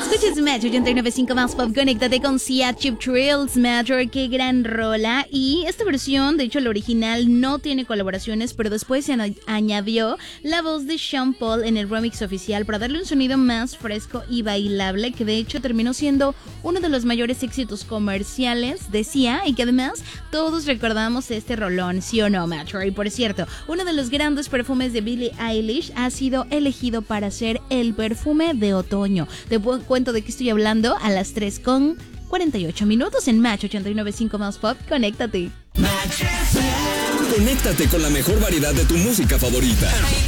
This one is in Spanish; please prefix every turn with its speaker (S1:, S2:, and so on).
S1: Escuches Match 89.5 más pop, conéctate con Sia, Cheap Thrills, Matter, qué gran rola. Y esta versión, de hecho la original no tiene colaboraciones, pero después se añadió la voz de Sean Paul en el remix oficial para darle un sonido más fresco y bailable, que de hecho terminó siendo uno de los mayores éxitos comerciales de Sia y que además todos recordamos este rolón, ¿sí o no, Matter? Y por cierto, uno de los grandes perfumes de Billie Eilish ha sido elegido para ser el perfume de otoño. Te cuento de qué estoy hablando a las 3:48 en Match 89.5 más pop. Conéctate.
S2: Conéctate con la mejor variedad de tu música favorita.